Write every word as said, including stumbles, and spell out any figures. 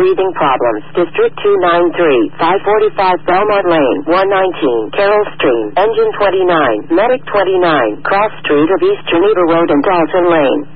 breathing problems. District two ninety-three, five forty-five Belmont Lane, one nineteen, Carroll Stream, Engine twenty-nine, Medic twenty-nine, Cross Street of East Geneva Road and Dawson Lane.